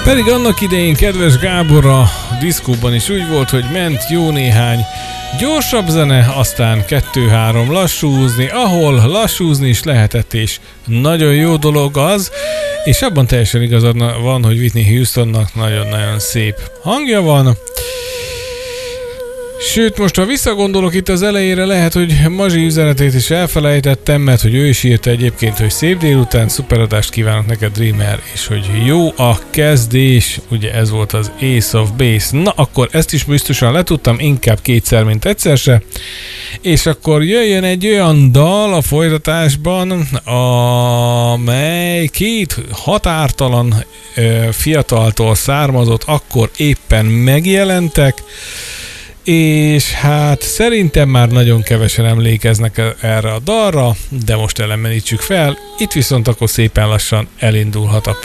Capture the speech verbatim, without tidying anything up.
Pedig annak idején, kedves Gábor, a diszkóban is úgy volt, hogy ment jó néhány gyorsabb zene, aztán kettő-három lassúzni, ahol lassúzni is lehetett, és nagyon jó dolog az, és abban teljesen igazad van, hogy Whitney Houstonnak nagyon-nagyon szép hangja van. Sőt, most ha visszagondolok itt az elejére, lehet, hogy Mazsi üzenetét is elfelejtettem, mert hogy ő is írta egyébként, hogy szép délután, szuperadást kívánok neked, Dreamer, és hogy jó a kezdés, ugye ez volt az Ace of Base. Na, akkor ezt is biztosan letudtam, inkább kétszer, mint egyszer se. És akkor jöjjön egy olyan dal a folytatásban, amely két határtalan ö, fiataltól származott, akkor éppen megjelentek, és hát szerintem már nagyon kevesen emlékeznek erre a dalra, de most elemenítsük fel, itt viszont akkor szépen lassan elindulhat a